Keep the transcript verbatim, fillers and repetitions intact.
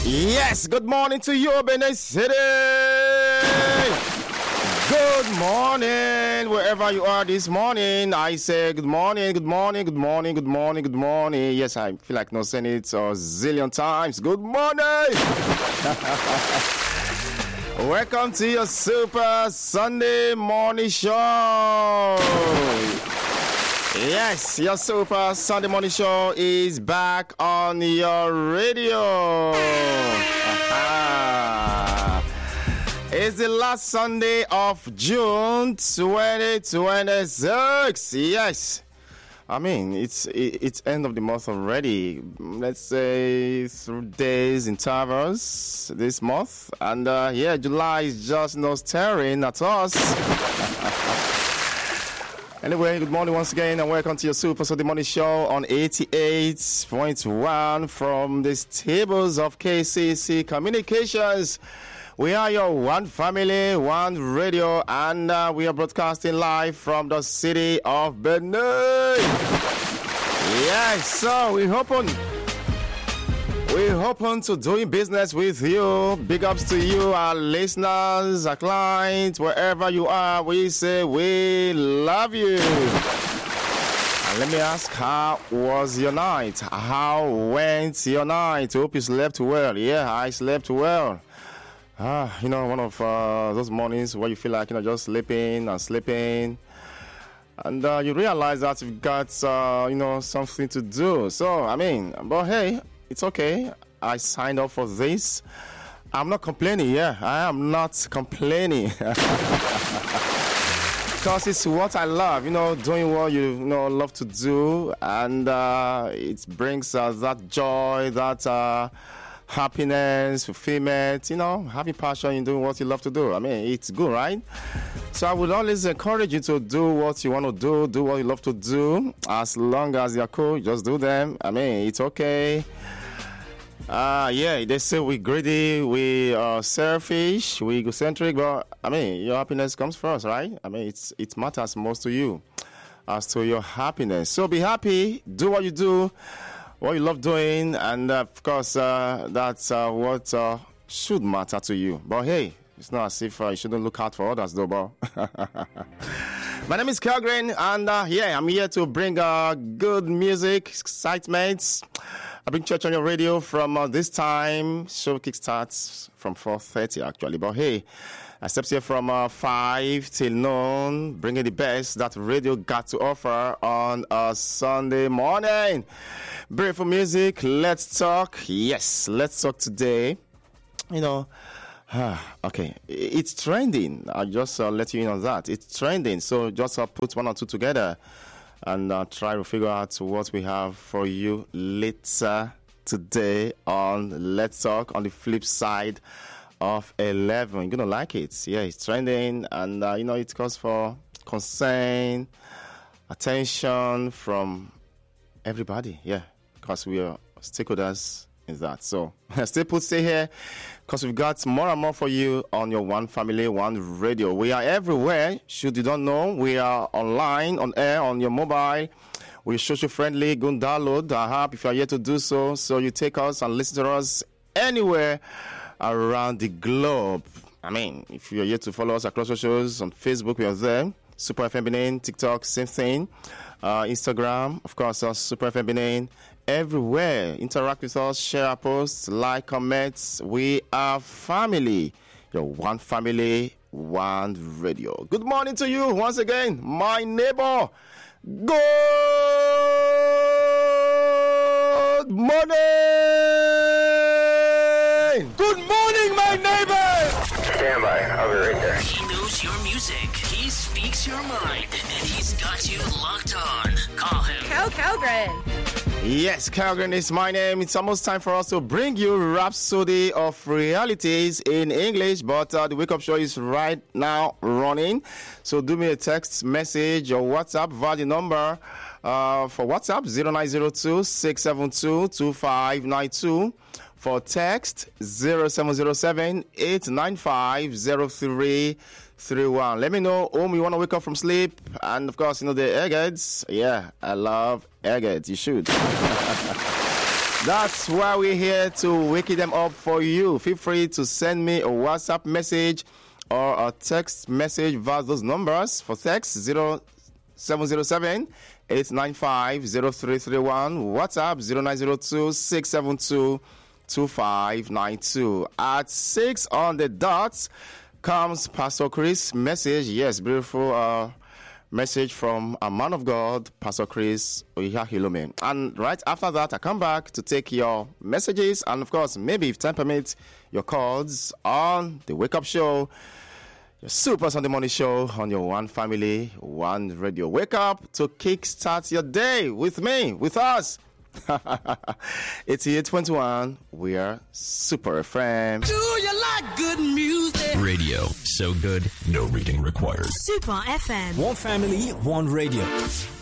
Yes, good morning to you, Benin City. Good morning, wherever you are this morning. I say good morning, good morning, good morning, good morning, good morning. Yes, I feel like not saying it a zillion times. Good morning. Welcome to your Super Sunday Morning Show. Yes, your Super Sunday Morning Show is back on your radio. Aha. It's the last Sunday of June twenty twenty-six. Yes. I mean, it's it's end of the month already. Let's say three days intervals this month. And uh, yeah, July is just not staring at us. Anyway, good morning once again and welcome to your Super Sunday Morning Show on eighty-eight point one from the stables of K C C Communications. We are your one family, one radio, and uh, we are broadcasting live from the city of Benin. Yes, so we open, we open to doing business with you. Big ups to you, our listeners, our clients, wherever you are. We say we love you. And let me ask, how was your night? How went your night? Hope you slept well. Yeah, I slept well. Ah, you know, one of uh, those mornings where you feel like, you know, just sleeping and sleeping. And uh, you realize that you've got, uh, you know, something to do. So, I mean, but hey, it's okay. I signed up for this. I'm not complaining, yeah. I am not complaining. Because it's what I love, you know, doing what you, you know, love to do. And uh, it brings us that joy, that... Uh, happiness, fulfillment, you know, having passion in doing what you love to do. I mean, it's good, right? So I would always encourage you to do what you want to do, do what you love to do. As long as you're cool, just do them. I mean, it's okay. Uh, yeah, they say we're greedy, we are selfish, we're egocentric, but I mean, your happiness comes first, right? I mean, it's it matters most to you as to your happiness. So be happy, do what you do, what you love doing, and uh, of course, uh, that's uh, what uh, should matter to you. But hey, it's not as if uh, you shouldn't look out for others, though, bro. My name is Kelgren, and uh, yeah, I'm here to bring uh, good music, excitement. I bring church on your radio from uh, this time. Show kickstarts from four thirty, actually. But hey, I steps here from uh, five till noon, bringing the best that radio got to offer on a Sunday morning. Beautiful music, let's talk. Yes, let's talk today. You know, okay, it's trending. I'll just uh, let you in on that. It's trending, so just uh, put one or two together and uh, try to figure out what we have for you later today on Let's Talk on the flip side of eleven. You're gonna like it. Yeah, it's trending, and uh, you know, it calls for concern, attention from everybody. Yeah, because we are stakeholders in that. So stay put, stay here, because we've got more and more for you on your One Family, One Radio. We are everywhere. Should you don't know, we are online, on air, on your mobile. We're social friendly. Go and download our app if you are yet to do so. So you take us and listen to us anywhere around the globe. I mean, if you're yet to follow us across socials, on Facebook, we are there. Super F M Benin, TikTok, same thing. Uh, Instagram, of course, uh, Super F M Benin. Everywhere. Interact with us, share our posts, like, comments. We are family. Your one family, one radio. Good morning to you once again, my neighbor. Good morning. Good morning, my neighbor. Stand by. I'll be right there. He knows your music. He speaks your mind. And he's got you locked on. Call him Cal Calgren. Yes, Calgren is my name. It's almost time for us to bring you Rhapsody of Realities in English, but uh, the Wake Up Show is right now running. So do me a text message or WhatsApp via the number uh, for WhatsApp zero nine zero two, six seven two, two five nine two. For text zero seven zero seven, eight nine five, zero three three one. Let me know whom you want to wake up from sleep. And of course, you know, the eggheads. Yeah, I love eggheads. You should. That's why we're here to wake them up for you. Feel free to send me a WhatsApp message or a text message via those numbers. For text, zero seven zero seven, eight nine five, zero three three one. WhatsApp, zero nine zero two, six seven two, two five nine two. At six on the dot comes Pastor Chris' message. Yes, beautiful uh, message from a man of God, Pastor Chris Oyakhilome. And right after that, I come back to take your messages and, of course, maybe if time permits, your calls on the Wake Up Show, your Super Sunday Morning Show on your One Family, One Radio. Wake up to kickstart your day with me, with us. eighty-eight point one, we are Super F M. Do you like good music? Radio, so good, no reading required. Super F M. One family, one radio.